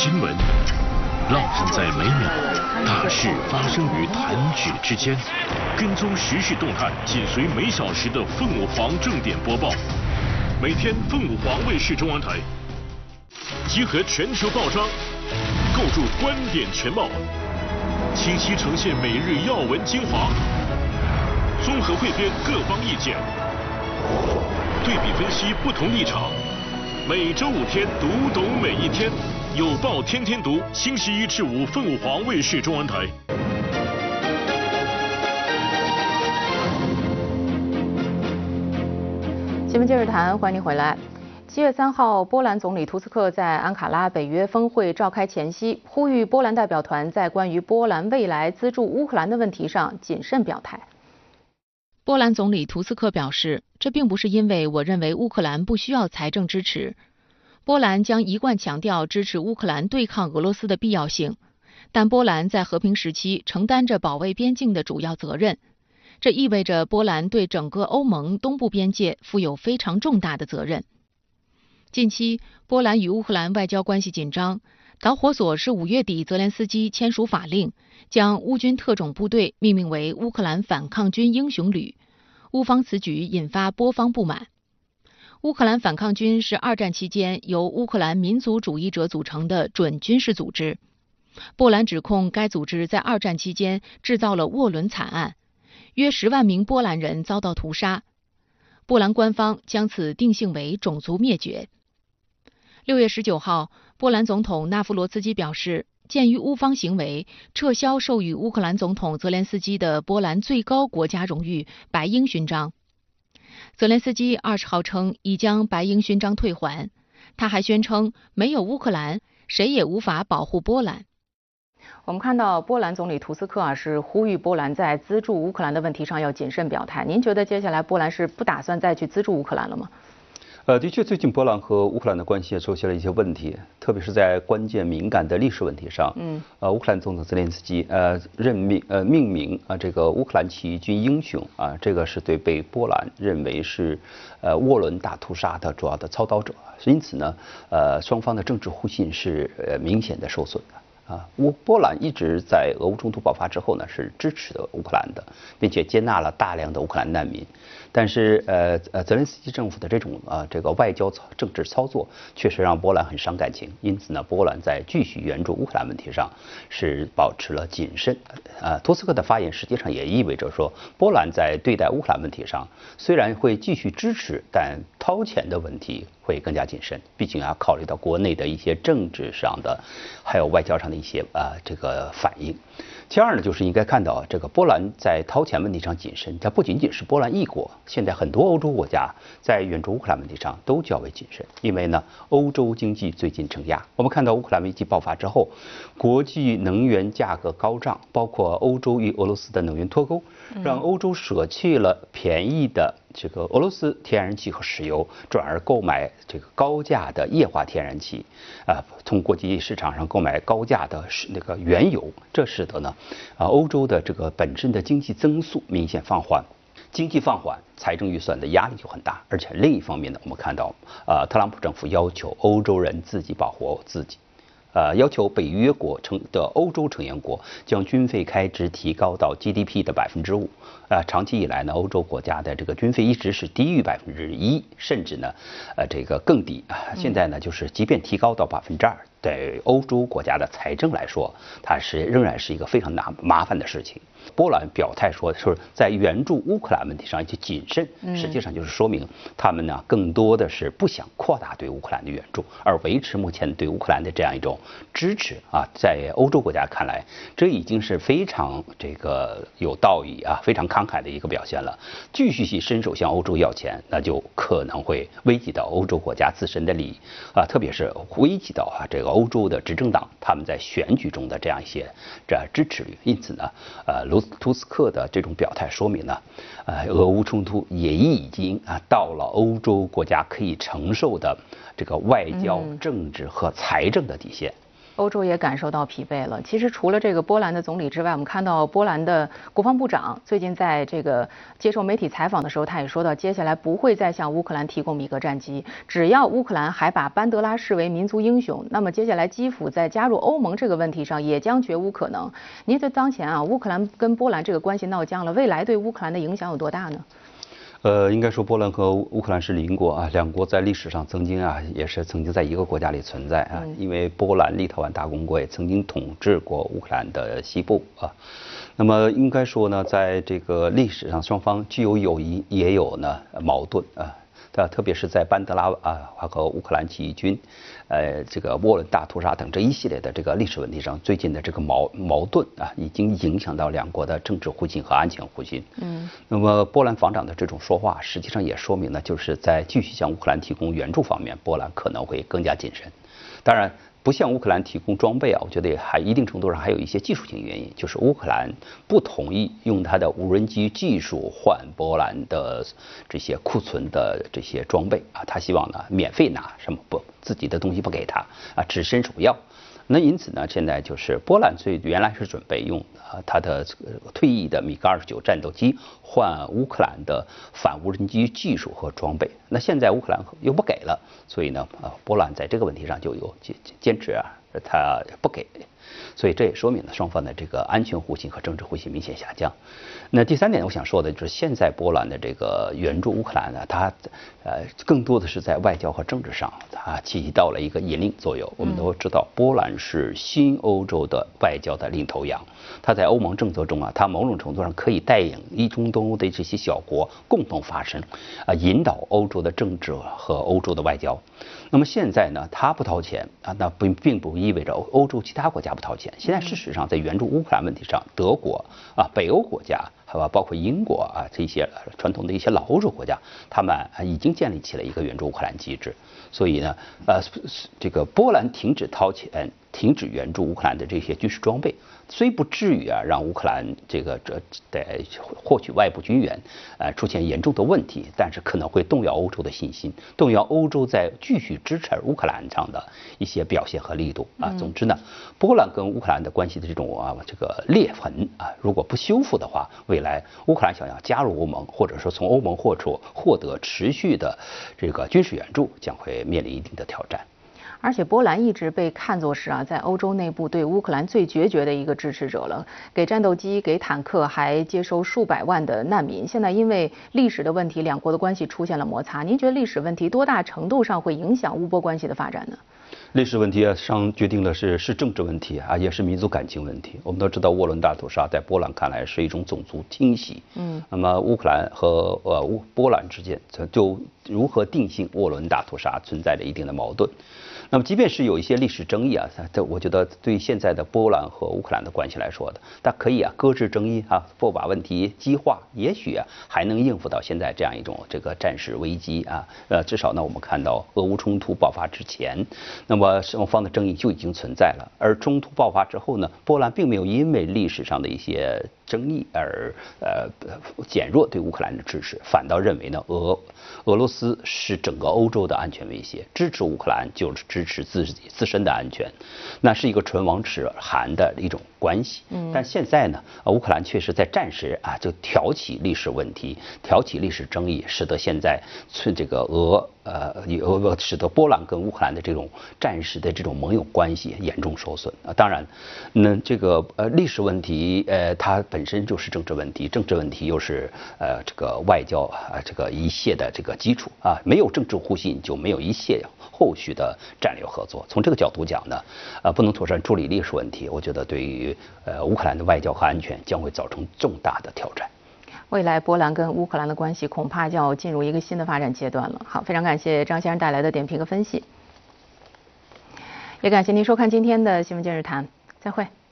新闻，浪漫在每秒，大事发生于弹指之间。跟踪时事动态，紧随每小时的凤舞凰正点播报。每天凤舞凰卫视中央台集合全球报章，构筑观点全貌，清晰呈现每日要闻精华，综合汇编各方意见，对比分析不同立场。每周5天，读懂每一天。有报天天读，星期1至5，凤舞凰卫视中央台。 新闻今日谈，欢迎您回来。7月3号，波兰总理图斯克在安卡拉北约峰会召开前夕，呼吁波兰代表团在关于波兰未来资助乌克兰的问题上谨慎表态。波兰总理图斯克表示，这并不是因为我认为乌克兰不需要财政支持。波兰将一贯强调支持乌克兰对抗俄罗斯的必要性，但波兰在和平时期承担着保卫边境的主要责任，这意味着波兰对整个欧盟东部边界负有非常重大的责任。近期，波兰与乌克兰外交关系紧张，导火索是5月底泽连斯基签署法令，将乌军特种部队命名为乌克兰反抗军英雄旅，乌方此举引发波方不满。乌克兰反抗军是2战期间由乌克兰民族主义者组成的准军事组织。波兰指控该组织在2战期间制造了涡轮惨案，约10万名波兰人遭到屠杀。波兰官方将此定性为种族灭绝。6月19号，波兰总统纳夫罗斯基表示，鉴于乌方行为，撤销授予乌克兰总统泽连斯基的波兰最高国家荣誉白鹰勋章。泽连斯基20号称已将白鹰勋章退还，他还宣称没有乌克兰，谁也无法保护波兰。我们看到波兰总理图斯克是呼吁波兰在资助乌克兰的问题上要谨慎表态。您觉得接下来波兰是不打算再去资助乌克兰了吗？ 的确，最近波兰和乌克兰的关系出现了一些问题，特别是在关键敏感的历史问题上。乌克兰总统泽连斯基命名这个乌克兰起义军英雄这个是对被波兰认为是涡轮大屠杀的主要的操刀者，因此呢双方的政治互信是明显的受损的。波兰一直在俄乌冲突爆发之后呢，是支持的乌克兰的，并且接纳了大量的乌克兰难民。但是泽连斯基政府的这种这个外交政治操作，确实让波兰很伤感情。因此呢，波兰在继续援助乌克兰问题上是保持了谨慎。图斯克的发言实际上也意味着说，波兰在对待乌克兰问题上虽然会继续支持，但掏钱的问题会更加谨慎，毕竟要考虑到国内的一些政治上的，还有外交上的一些这个反应。其二呢，就是应该看到这个波兰在掏钱问题上谨慎，它不仅仅是波兰一国，现在很多欧洲国家在援助乌克兰问题上都较为谨慎，因为呢，欧洲经济最近承压。我们看到乌克兰危机爆发之后，国际能源价格高涨，包括欧洲与俄罗斯的能源脱钩，让欧洲舍弃了便宜的这个俄罗斯天然气和石油，转而购买这个高价的液化天然气，从国际市场上购买高价的那个原油，这使得呢，欧洲的这个本身的经济增速明显放缓。经济放缓，财政预算的压力就很大。而且另一方面呢，我们看到，特朗普政府要求欧洲人自己保护自己。要求北约国的欧洲成员国将军费开支提高到 GDP 的5%。长期以来呢，欧洲国家的这个军费一直是低于1%，甚至呢，这个更低。现在呢，就是即便提高到2%，对欧洲国家的财政来说，它仍然是一个非常麻烦的事情。波兰表态说，是在援助乌克兰问题上一些谨慎，实际上就是说明他们呢更多的是不想扩大对乌克兰的援助，而维持目前对乌克兰的这样一种支持在欧洲国家看来，这已经是非常这个有道义非常慷慨的一个表现了。继续去伸手向欧洲要钱，那就可能会危及到欧洲国家自身的利益特别是危及到这个欧洲的执政党他们在选举中的这样一些支持率。因此呢，图斯克的这种表态说明呢，俄乌冲突也已经到了欧洲国家可以承受的这个外交、政治和财政的底线。 欧洲也感受到疲惫了。其实除了这个波兰的总理之外，我们看到波兰的国防部长最近在这个接受媒体采访的时候，他也说到，接下来不会再向乌克兰提供米格战机，只要乌克兰还把班德拉视为民族英雄，那么接下来基辅在加入欧盟这个问题上也将绝无可能。您觉得当前乌克兰跟波兰这个关系闹僵了，未来对乌克兰的影响有多大呢？ 应该说波兰和乌克兰是邻国啊，两国在历史上曾经也是曾经在一个国家里存在啊，因为波兰立陶宛大公国也曾经统治过乌克兰的西部啊。那么应该说呢，在这个历史上，双方既有友谊，也有呢矛盾啊。特别是在班德拉和乌克兰起义军，这个沃伦大屠杀等这一系列的这个历史问题上，最近的这个矛盾已经影响到两国的政治互信和安全互信。那么波兰防长的这种说话，实际上也说明呢，就是在继续向乌克兰提供援助方面，波兰可能会更加谨慎。当然，不向乌克兰提供装备我觉得还一定程度上还有一些技术性原因，就是乌克兰不同意用它的无人机技术换波兰的这些库存的这些装备他希望呢免费拿，什么自己的东西不给他只伸手要。那因此呢，现在就是波兰原来是准备用它的退役的米格29战斗机换乌克兰的反无人机技术和装备，那现在乌克兰又不给了，所以呢，波兰在这个问题上就有坚持他不给。所以这也说明了双方的这个安全互信和政治互信明显下降。那第三点我想说的就是，现在波兰的这个援助乌克兰呢，它更多的是在外交和政治上，它起到了一个引领作用。我们都知道，波兰是新欧洲的外交的领头羊，它在欧盟政策中它某种程度上可以带领中东欧的这些小国共同发声，引导欧洲的政治和欧洲的外交。那么现在呢，它不掏钱那并不意味着欧洲其他国家不掏钱。现在事实上，在援助乌克兰问题上，德国北欧国家包括英国这些传统的一些老欧洲国家，他们已经建立起了一个援助乌克兰机制。所以呢，这个波兰停止掏钱，停止援助乌克兰的这些军事装备，虽不至于让乌克兰得获取外部军援出现严重的问题，但是可能会动摇欧洲的信心，动摇欧洲在继续支持乌克兰上的一些表现和力度总之呢，波兰跟乌克兰的关系的这种这个裂痕如果不修复的话，未来乌克兰想要加入欧盟，或者说从欧盟获得持续的这个军事援助，将会面临一定的挑战。 而且波兰一直被看作是在欧洲内部对乌克兰最决绝的一个支持者了，给战斗机、给坦克，还接收数百万的难民。现在因为历史的问题，两国的关系出现了摩擦。您觉得历史问题多大程度上会影响乌波关系的发展呢？ 历史问题上决定的是政治问题也是民族感情问题。我们都知道沃伦大屠杀在波兰看来是一种种族清洗，那么乌克兰和波兰之间就如何定性沃伦大屠杀存在着一定的矛盾。那么即便是有一些历史争议我觉得对现在的波兰和乌克兰的关系来说它可以搁置争议不把问题激化，也许还能应付到现在这样一种这个战时危机至少呢，我们看到俄乌冲突爆发之前，那么双方的争议就已经存在了，而冲突爆发之后呢，波兰并没有因为历史上的一些争议而减弱对乌克兰的支持，反倒认为呢俄罗斯是整个欧洲的安全威胁，支持乌克兰就是支持自身的安全，那是一个唇亡齿寒的一种关系。但现在呢，乌克兰确实在战时就挑起历史问题，挑起历史争议，使得现在这个使得波兰跟乌克兰的这种战时的这种盟友关系严重受损当然，这个历史问题它本身就是政治问题，政治问题又是这个外交这个一切的这个基础没有政治互信就没有一切后续的战略合作。从这个角度讲呢，不能妥善处理历史问题，我觉得对于乌克兰的外交和安全将会造成重大的挑战。 未来波兰跟乌克兰的关系恐怕就要进入一个新的发展阶段了。好，非常感谢张先生带来的点评和分析，也感谢您收看今天的新闻今日谈，再会。